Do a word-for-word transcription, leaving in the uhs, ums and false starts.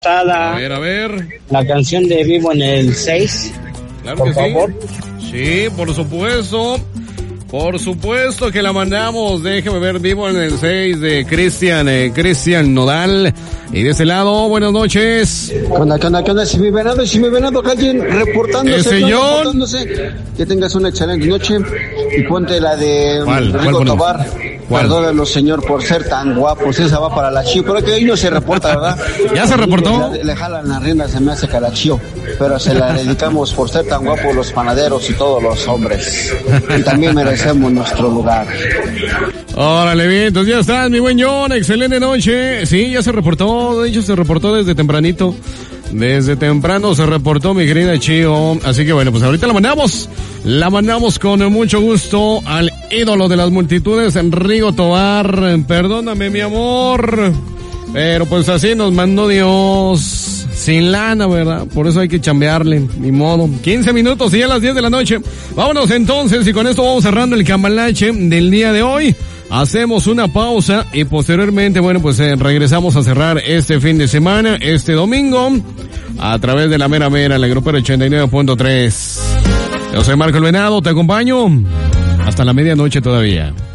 A ver, a ver. La canción de Vivo en el seis. Claro por que favor. sí. Sí, por supuesto. Por supuesto que la mandamos. Déjeme ver, Vivo en el seis de Cristian, eh, Cristian Nodal. Y de ese lado, buenas noches. ¿Qué onda, qué onda, qué onda? Si mi venado, si mi venado, alguien reportándose. ¿El señor? Reportándose. Que tengas una excelente noche. Y ponte la de ¿Cuál? Rigo ¿Cuál Tobar. ¿Cuál? Perdónalo, señor, por ser tan guapos. Esa va para la Chío. Pero que hoy no se reporta, ¿verdad? ¿Ya se reportó? Le, le jalan las riendas, se me hace que a la Chío. Pero se la dedicamos por ser tan guapos los panaderos y todos los hombres. Y también merecemos nuestro lugar. Órale, bien, entonces ya estás, mi buen John. Excelente noche. Sí, ya se reportó. De hecho, se reportó desde tempranito. Desde temprano se reportó mi querida Chío. Así que bueno, pues ahorita la mandamos. La mandamos con mucho gusto al ídolo de las multitudes, Rigo Tobar. Perdóname, mi amor. Pero pues así nos mandó Dios. Sin lana, ¿verdad? Por eso hay que chambearle. Ni modo. quince minutos y ya a las diez de la noche. Vámonos entonces y con esto vamos cerrando el cambalache del día de hoy. Hacemos una pausa y posteriormente, bueno, pues eh, regresamos a cerrar este fin de semana, este domingo, a través de la mera mera, la Grupera ochenta y nueve punto tres. Yo soy Marco el Venado, te acompaño hasta la medianoche todavía.